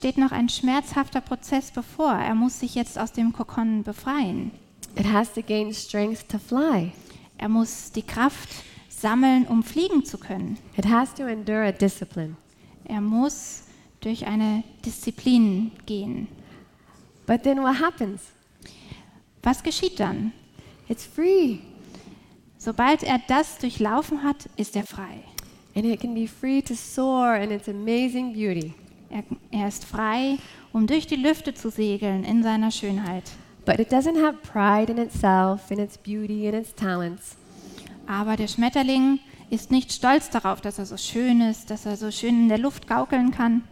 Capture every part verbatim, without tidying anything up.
steht noch ein schmerzhafter Prozess bevor. Er muss sich jetzt aus dem Kokon befreien. It has to gain strength to fly. Er muss die Kraft sammeln, um fliegen zu können. It has to endure a discipline. Er muss durch eine Disziplin gehen. But then what happens? Was geschieht dann? It's free. Sobald er das durchlaufen hat, ist er frei. And it can be free to soar in its amazing beauty. Er, er ist frei, um durch die Lüfte zu segeln in seiner Schönheit. But it doesn't have pride in itself, in its beauty, in its talents. Aber der Schmetterling ist nicht stolz darauf, dass er so schön ist, dass er so schön in der Luft gaukeln kann.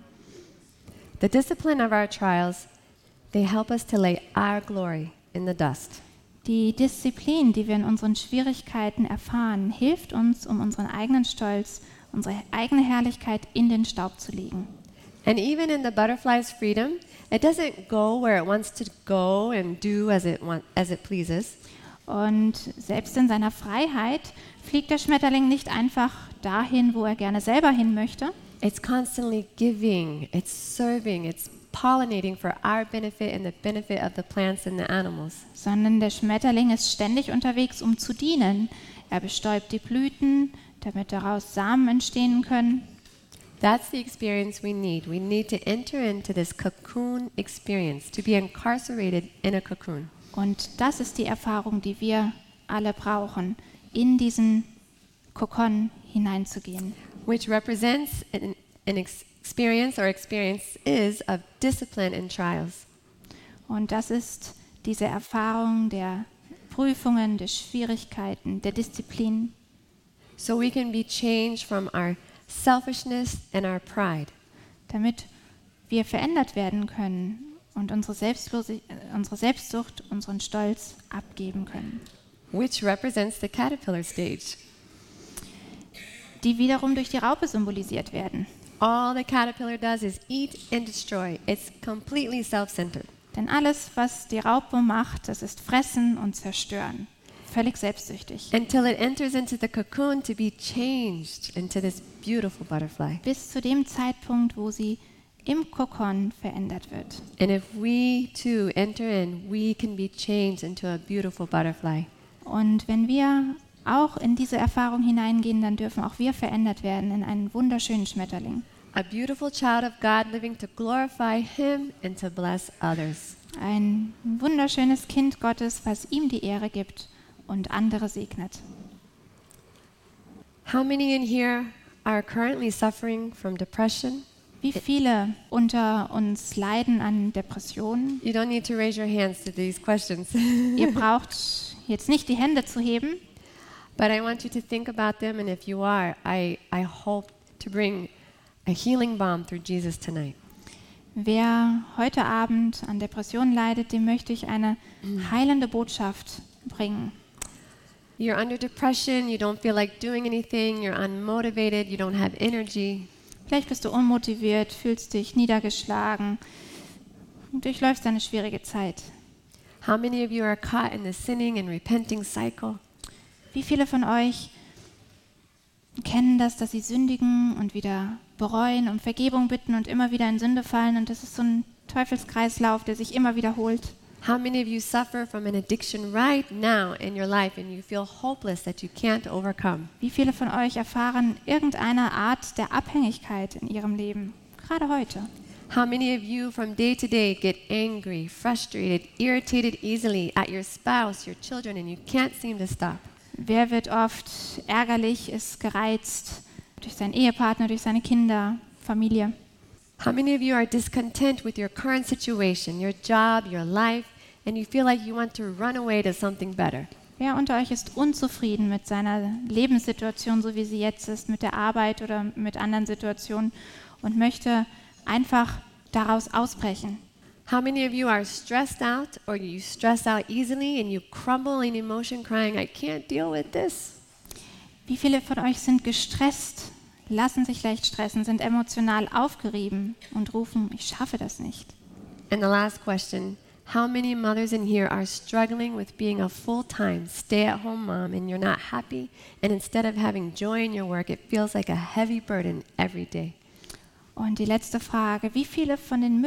The discipline of our trials, they help us to lay our glory in the dust. Die Disziplin, die wir in unseren Schwierigkeiten erfahren, hilft uns, um unseren eigenen Stolz, unsere eigene Herrlichkeit in den Staub zu legen. And even in the butterfly's freedom, it doesn't go where it wants to go and do as it want, as it pleases. Und selbst in seiner Freiheit fliegt der Schmetterling nicht einfach dahin, wo er gerne selber hin möchte. It's constantly giving, it's serving, it's pollinating for our benefit and the benefit of the plants and the animals. Sondern der Schmetterling ist ständig unterwegs, um zu dienen. Er bestäubt die Blüten, damit daraus Samen entstehen können. That's the experience we need. We need to enter into this cocoon experience, to be incarcerated in a cocoon. Und das ist die Erfahrung, die wir alle brauchen, in diesen Kokon hineinzugehen. Which represents an, an experience or experiences of discipline and trials. Und das ist diese Erfahrung der Prüfungen, der Schwierigkeiten, der Disziplin. So we can be changed from our selfishness and our pride. Damit wir verändert werden können und unsere, Selbstlose, unsere Selbstsucht, unseren Stolz abgeben können. Which represents the caterpillar stage. Die wiederum durch die Raupe symbolisiert werden. All the caterpillar does is eat and destroy. It's completely self-centered. Denn alles, was die Raupe macht, das ist fressen und zerstören. Völlig selbstsüchtig. Until it enters into the cocoon to be changed into this beautiful butterfly. Bis zu dem Zeitpunkt, wo sie im Kokon verändert wird. And if we too enter in, we can be changed into a beautiful butterfly. Und wenn wir auch in diese Erfahrung hineingehen, dann dürfen auch wir verändert werden in einen wunderschönen Schmetterling. A beautiful child of God living to glorify Him and to bless others. Ein wunderschönes Kind Gottes, was ihm die Ehre gibt und andere segnet. How many in here are currently suffering from depression? Wie viele unter uns leiden an Depressionen? You don't need to raise your hands to these questions. Ihr braucht jetzt nicht die Hände zu heben, But I want you to think about them, and if you are, I, I hope to bring a healing balm through Jesus tonight. wer heute Abend an Depressionen leidet, dem möchte ich eine heilende Botschaft bringen. You're under depression, you don't feel like doing anything, you're unmotivated, you don't have energy. Vielleicht bist du unmotiviert, fühlst dich niedergeschlagen und durchläufst eine schwierige Zeit. How many of you are caught in the sinning and repenting cycle? Wie viele von euch kennen das, dass sie sündigen und wieder bereuen, um Vergebung bitten und immer wieder in Sünde fallen, und das ist so ein Teufelskreislauf, der sich immer wiederholt? How many of you suffer from an addiction right now in your life and you feel hopeless that you can't overcome? Wie viele von euch erfahren irgendeine Art der Abhängigkeit in ihrem Leben, gerade heute? How many of you from day to day get angry, frustrated, irritated easily at your spouse, your children, and you can't seem to stop? Wer wird oft ärgerlich, ist gereizt durch seinen Ehepartner, durch seine Kinder, Familie? How many of you are discontent with your current situation, your job, your life, and you feel like you want to run away to something better? Wer unter euch ist unzufrieden mit seiner Lebenssituation, so wie sie jetzt ist, mit der Arbeit oder mit anderen Situationen und möchte einfach daraus ausbrechen? How many of you are stressed out, or you stress out easily and you crumble in emotion crying, I can't deal with this? Wie viele von euch sind gestresst, lassen sich leicht stressen, sind emotional aufgerieben und rufen, ich schaffe das nicht? And the last question, how many mothers in here are struggling with being a full-time, stay-at-home mom and you're not happy, and instead of having joy in your work, it feels like a heavy burden every day? Und die letzte Frage, wie viele von den